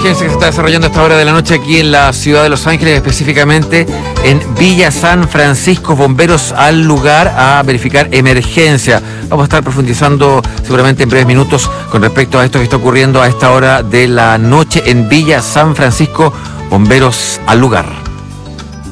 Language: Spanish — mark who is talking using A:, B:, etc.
A: emergencia que se está desarrollando a esta hora de la noche aquí en la ciudad de Los Ángeles, específicamente en Villa San Francisco. Bomberos al lugar a verificar emergencia. Vamos a estar profundizando seguramente en breves minutos con respecto a esto que está ocurriendo a esta hora de la noche en Villa San Francisco. Bomberos al lugar.